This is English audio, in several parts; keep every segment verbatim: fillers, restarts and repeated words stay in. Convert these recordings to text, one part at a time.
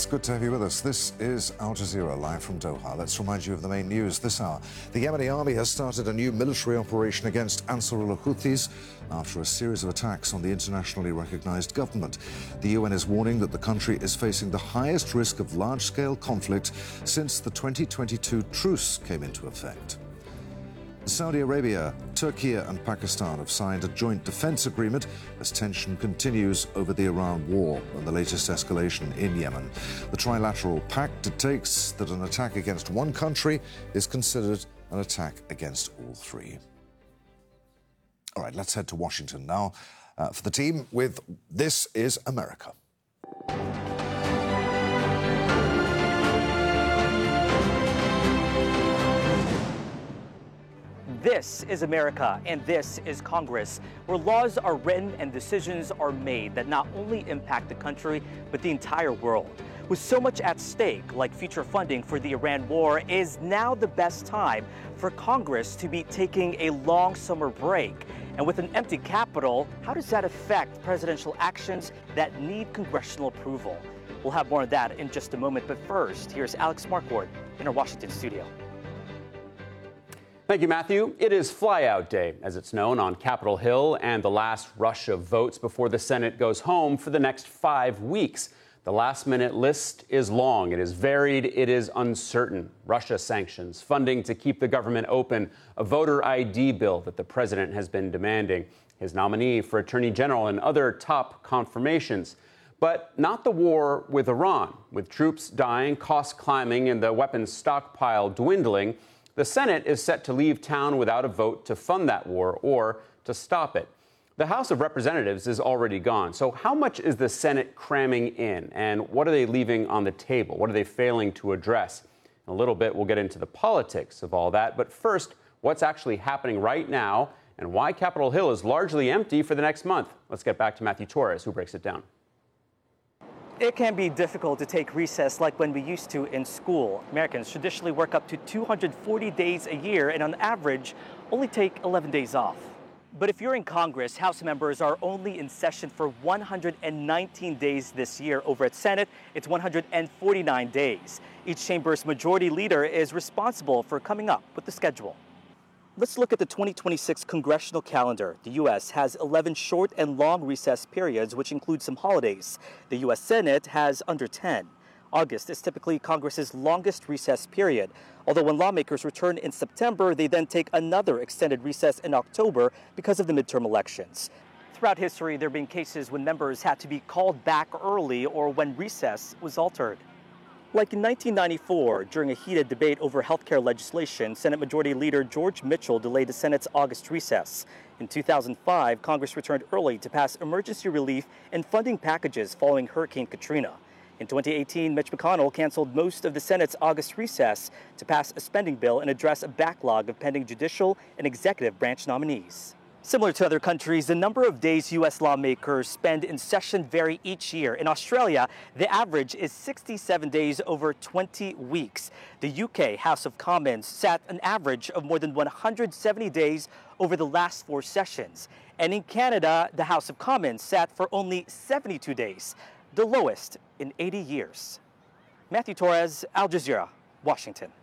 It's good to have you with us. This is Al Jazeera, live from Doha. Let's remind you of the main news this hour. The Yemeni army has started a new military operation against Ansarullah Houthis after a series of attacks on the internationally recognized government. The U N is warning that the country is facing the highest risk of large-scale conflict since the twenty twenty-two truce came into effect. Saudi Arabia, Turkey and Pakistan have signed a joint defense agreement as tension continues over the Iran war and the latest escalation in Yemen. The trilateral pact dictates that an attack against one country is considered an attack against all three. All right, let's head to Washington now uh, for the team with This is America. This is America, and this is Congress, where laws are written and decisions are made that not only impact the country, but the entire world. With so much at stake, like future funding for the Iran war, is now the best time for Congress to be taking a long summer break. And with an empty Capitol, how does that affect presidential actions that need congressional approval? We'll have more of that in just a moment, but first, here's Alex Marquardt in our Washington studio. Thank you, Matthew. It is Flyout Day, as it's known, on Capitol Hill, and the last rush of votes before the Senate goes home for the next five weeks. The last-minute list is long. It is varied. It is uncertain. Russia sanctions, funding to keep the government open, a voter I D bill that the president has been demanding, his nominee for attorney general, and other top confirmations. But not the war with Iran. With troops dying, costs climbing, and the weapons stockpile dwindling, the Senate is set to leave town without a vote to fund that war or to stop it. The House of Representatives is already gone. So how much is the Senate cramming in, and what are they leaving on the table? What are they failing to address? In a little bit, we'll get into the politics of all that. But first, what's actually happening right now and why Capitol Hill is largely empty for the next month? Let's get back to Matthew Torres, who breaks it down. It can be difficult to take recess like when we used to in school. Americans traditionally work up to two hundred forty days a year and on average only take eleven days off. But if you're in Congress, House members are only in session for one hundred nineteen days this year. Over at Senate, it's one hundred forty-nine days. Each chamber's majority leader is responsible for coming up with the schedule. Let's look at the twenty twenty-six congressional calendar. The U S has eleven short and long recess periods, which include some holidays. The U S Senate has under ten. August is typically Congress's longest recess period, although when lawmakers return in September, they then take another extended recess in October because of the midterm elections. Throughout history, there have been cases when members had to be called back early or when recess was altered. Like in nineteen ninety-four, during a heated debate over health care legislation, Senate Majority Leader George Mitchell delayed the Senate's August recess. In two thousand five, Congress returned early to pass emergency relief and funding packages following Hurricane Katrina. In twenty eighteen, Mitch McConnell canceled most of the Senate's August recess to pass a spending bill and address a backlog of pending judicial and executive branch nominees. Similar to other countries, the number of days U S lawmakers spend in session vary each year. In Australia, the average is sixty-seven days over twenty weeks. The U K House of Commons sat an average of more than one hundred seventy days over the last four sessions. And in Canada, the House of Commons sat for only seventy-two days, the lowest in eighty years. Matthew Torres, Al Jazeera, Washington.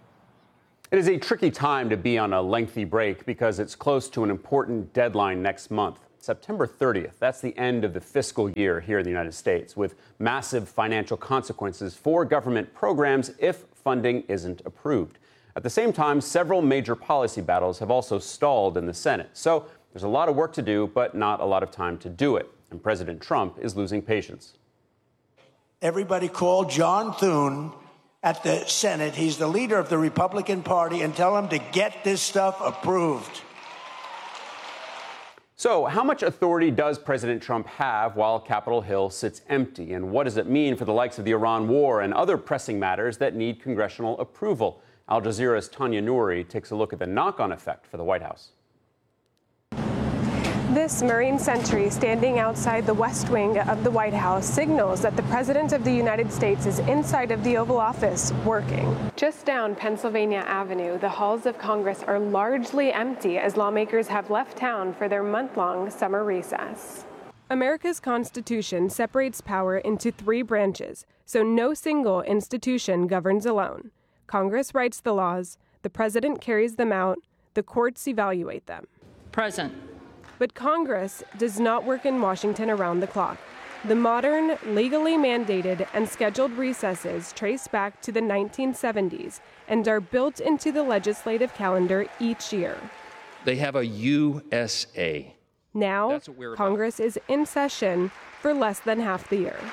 It is a tricky time to be on a lengthy break because it's close to an important deadline next month, September thirtieth. That's the end of the fiscal year here in the United States, with massive financial consequences for government programs if funding isn't approved. At the same time, several major policy battles have also stalled in the Senate. So there's a lot of work to do, but not a lot of time to do it. And President Trump is losing patience. Everybody call John Thune at the Senate. He's the leader of the Republican Party, and tell him to get this stuff approved. So how much authority does President Trump have while Capitol Hill sits empty? And what does it mean for the likes of the Iran war and other pressing matters that need congressional approval? Al Jazeera's Tanya Nouri takes a look at the knock-on effect for the White House. This Marine sentry standing outside the West Wing of the White House signals that the President of the United States is inside of the Oval Office working. Just down Pennsylvania Avenue, the halls of Congress are largely empty as lawmakers have left town for their month-long summer recess. America's Constitution separates power into three branches, so no single institution governs alone. Congress writes the laws, the president carries them out, the courts evaluate them. Present. But Congress does not work in Washington around the clock. The modern, legally mandated, and scheduled recesses trace back to the nineteen seventies and are built into the legislative calendar each year. They have a U S A. Now, Congress is in session for less than half the year.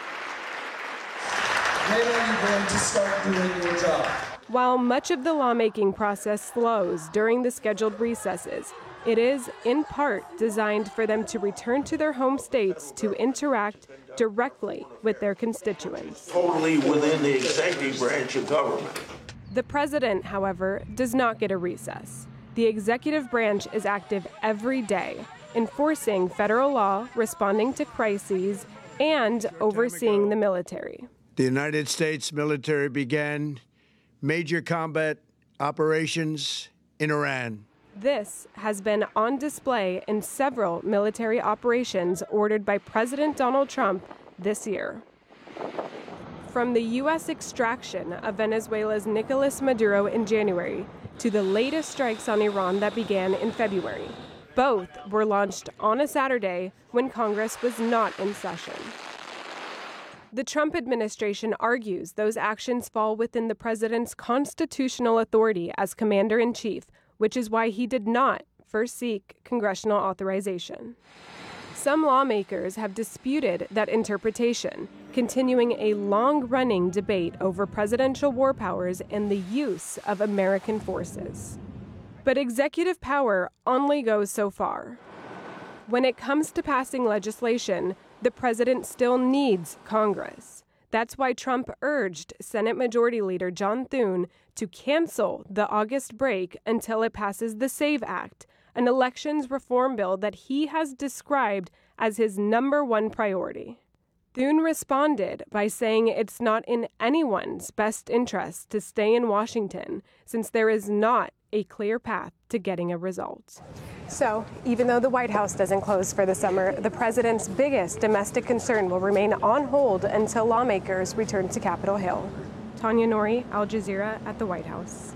When are you going to start doing your job? While much of the lawmaking process slows during the scheduled recesses, it is, in part, designed for them to return to their home states to interact directly with their constituents. Totally within the executive branch of government. The president, however, does not get a recess. The executive branch is active every day, enforcing federal law, responding to crises, and overseeing the military. The United States military began major combat operations in Iran. This has been on display in several military operations ordered by President Donald Trump this year. From the U S extraction of Venezuela's Nicolas Maduro in January to the latest strikes on Iran that began in February, both were launched on a Saturday when Congress was not in session. The Trump administration argues those actions fall within the president's constitutional authority as commander-in-chief, which is why he did not first seek congressional authorization. Some lawmakers have disputed that interpretation, continuing a long-running debate over presidential war powers and the use of American forces. But executive power only goes so far. When it comes to passing legislation, the president still needs Congress. That's why Trump urged Senate Majority Leader John Thune to cancel the August break until it passes the SAVE Act, an elections reform bill that he has described as his number one priority. Thune responded by saying it's not in anyone's best interest to stay in Washington, since there is not a clear path to getting a result. So, even though the White House doesn't close for the summer, the president's biggest domestic concern will remain on hold until lawmakers return to Capitol Hill. Tanya Nori, Al Jazeera at the White House.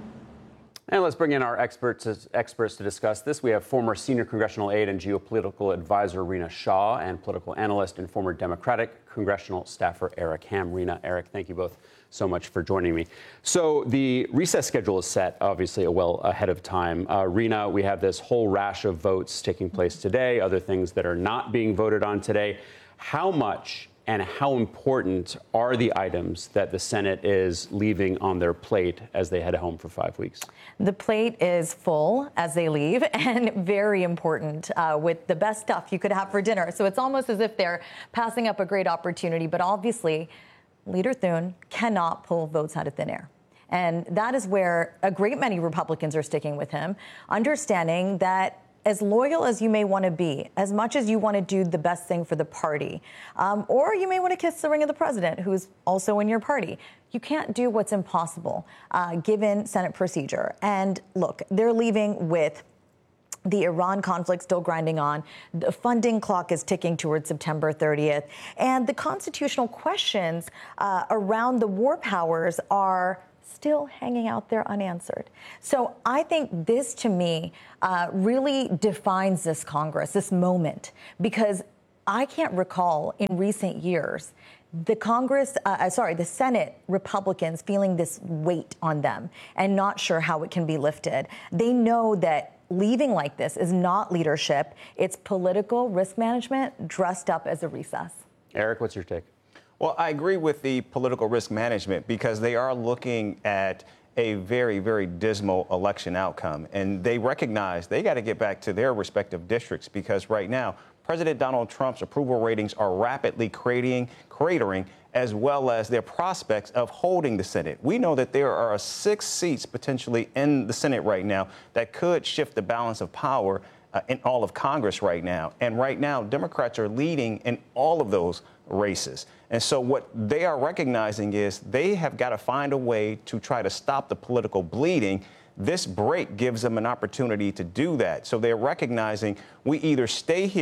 And let's bring in our experts, experts to discuss this. We have former senior congressional aide and geopolitical advisor Rina Shah and political analyst and former Democratic congressional staffer Eric Ham. Rina, Eric, thank you both so much for joining me. So the recess schedule is set, obviously, well ahead of time. Uh, Rina, we have this whole rash of votes taking place today, other things that are not being voted on today. How much and how important are the items that the Senate is leaving on their plate as they head home for five weeks? The plate is full as they leave and very important uh, with the best stuff you could have for dinner. So it's almost as if they're passing up a great opportunity. But obviously, Leader Thune cannot pull votes out of thin air. And that is where a great many Republicans are sticking with him, understanding that as loyal as you may want to be, as much as you want to do the best thing for the party, um, or you may want to kiss the ring of the president, who's also in your party, you can't do what's impossible uh, given Senate procedure. And look, they're leaving with the Iran conflict still grinding on. The funding clock is ticking towards September thirtieth. And the constitutional questions uh, around the war powers are still hanging out there unanswered. So I think this, to me, uh, really defines this Congress, this moment, because I can't recall in recent years the Congress, uh, sorry, the Senate Republicans feeling this weight on them and not sure how it can be lifted. They know that leaving like this is not leadership. It's political risk management dressed up as a recess. Eric, what's your take? Well, I agree with the political risk management because they are looking at a very, very dismal election outcome. And they recognize they got to get back to their respective districts because right now, President Donald Trump's approval ratings are rapidly cratering, cratering, as well as their prospects of holding the Senate. We know that there are six seats potentially in the Senate right now that could shift the balance of power uh, in all of Congress right now. And right now, Democrats are leading in all of those races. And so what they are recognizing is they have got to find a way to try to stop the political bleeding. This break gives them an opportunity to do that. So they're recognizing we either stay here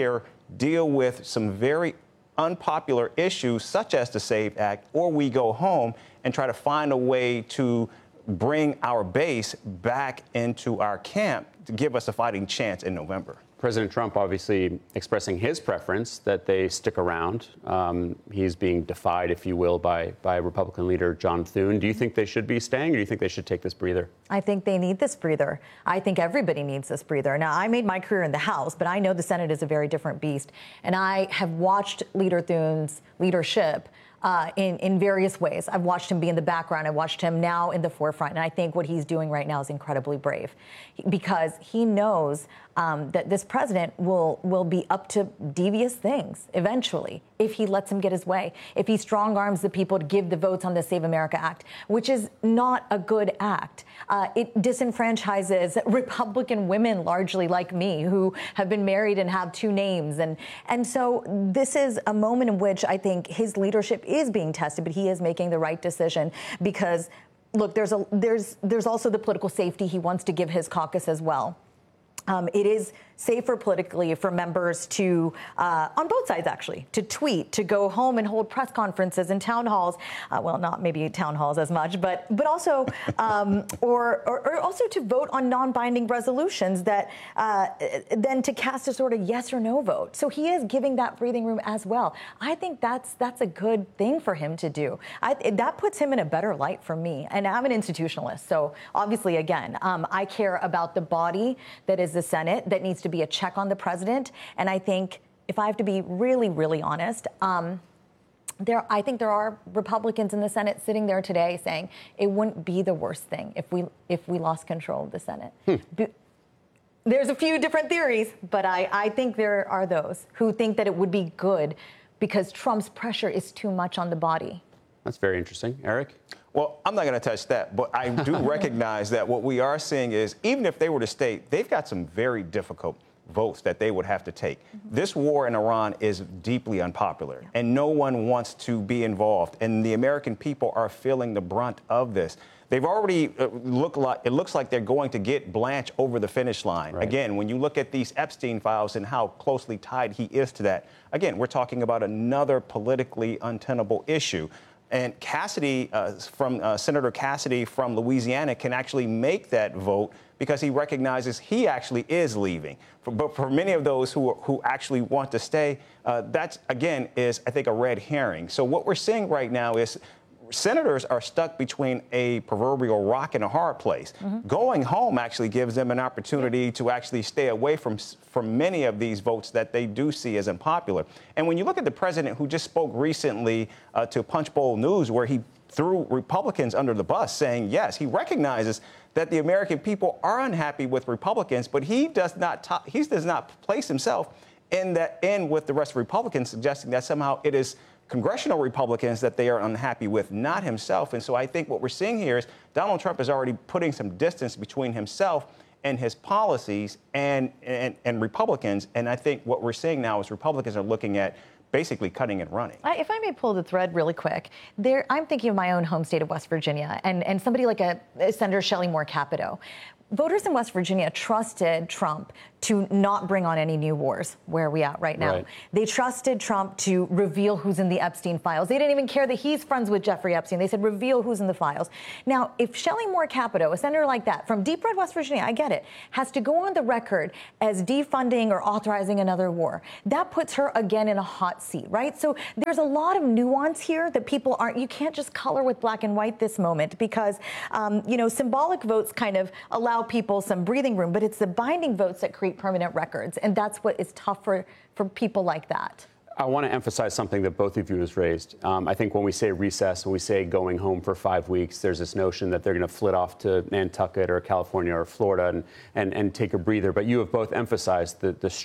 deal with some very unpopular issues such as the SAVE Act, or we go home and try to find a way to bring our base back into our camp to give us a fighting chance in November. President Trump obviously expressing his preference that they stick around. Um, he's being defied, if you will, by, by Republican leader John Thune. Do you think they should be staying, or do you think they should take this breather? I think they need this breather. I think everybody needs this breather. Now, I made my career in the House, but I know the Senate is a very different beast. And I have watched Leader Thune's leadership Uh, in, in various ways. I've watched him be in the background. I watched him now in the forefront. And I think what he's doing right now is incredibly brave, because he knows um, that this president will, will be up to devious things eventually if he lets him get his way, if he strong arms the people to give the votes on the Save America Act, which is not a good act. Uh, it disenfranchises Republican women, largely like me, who have been married and have two names. And, and so this is a moment in which I think his leadership is being tested, but he is making the right decision because, look, there's a there's there's also the political safety he wants to give his caucus as well. Um, it is safer politically for members to, uh, on both sides actually, to tweet, to go home and hold press conferences and town halls. Uh, well, not maybe town halls as much, but but also, um, or, or or also to vote on non-binding resolutions that uh, then to cast a sort of yes or no vote. So he is giving that breathing room as well. I think that's that's a good thing for him to do. I, that puts him in a better light for me. And I'm an institutionalist, so obviously, again, um, I care about the body that is the Senate, that needs to be a check on the president. And I think, if I have to be really, really honest, um, there, I think there are Republicans in the Senate sitting there today saying it wouldn't be the worst thing if we if we lost control of the Senate. Hmm. Be- There's a few different theories, but I, I think there are those who think that it would be good because Trump's pressure is too much on the body. That's very interesting. Eric? Well, I'm not going to touch that, but I do recognize that what we are seeing is, even if they were to stay, they've got some very difficult votes that they would have to take. Mm-hmm. This war in Iran is deeply unpopular, yeah. and no one wants to be involved. And the American people are feeling the brunt of this. They've already uh, look like it looks like they're going to get Blanche over the finish line. Right. Again, when you look at these Epstein files and how closely tied he is to that, again, we're talking about another politically untenable issue. And Cassidy, uh, from uh, Senator Cassidy from Louisiana, can actually make that vote because he recognizes he actually is leaving. For, but for many of those who who actually want to stay, uh, that's, again, is, I think, a red herring. So what we're seeing right now is senators are stuck between a proverbial rock and a hard place. Mm-hmm. Going home actually gives them an opportunity to actually stay away from, from many of these votes that they do see as unpopular. And when you look at the president who just spoke recently uh, to Punchbowl News, where he threw Republicans under the bus, saying, yes, he recognizes that the American people are unhappy with Republicans, but he does not t- he does not place himself in that in with the rest of Republicans, suggesting that somehow it is congressional Republicans that they are unhappy with, not himself. And so I think what we're seeing here is Donald Trump is already putting some distance between himself and his policies and, and, and Republicans. And I think what we're seeing now is Republicans are looking at basically cutting and running. I, if I may pull the thread really quick, there, I'm thinking of my own home state of West Virginia and, and somebody like a, a Senator Shelley Moore Capito. Voters in West Virginia trusted Trump to not bring on any new wars. Where are we at right now? Right. They trusted Trump to reveal who's in the Epstein files. They didn't even care that he's friends with Jeffrey Epstein. They said, reveal who's in the files. Now, if Shelley Moore Capito, a senator like that from deep red West Virginia, I get it, has to go on the record as defunding or authorizing another war, that puts her again in a hot seat, right? So there's a lot of nuance here that people aren't, you can't just color with black and white this moment because, um, you know, symbolic votes kind of allow people some breathing room, but it's the binding votes that create permanent records. And that's what is tough for, for people like that. I want to emphasize something that both of you has raised. Um, I think when we say recess, when we say going home for five weeks, there's this notion that they're going to flit off to Nantucket or California or Florida and, and, and take a breather. But you have both emphasized the, the